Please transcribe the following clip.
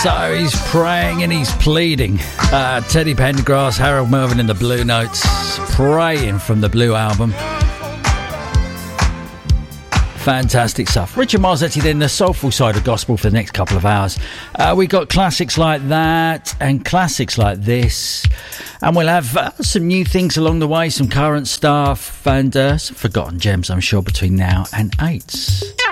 So he's praying and he's pleading. Teddy Pendergrass, Harold Melvin and the Blue Notes, Praying from the Blue album. Fantastic stuff. Richard Marzetti then, the soulful side of gospel for the next couple of hours. We got classics like that and classics like this. And we'll have some new things along the way, some current stuff and some forgotten gems, I'm sure, between now and 8.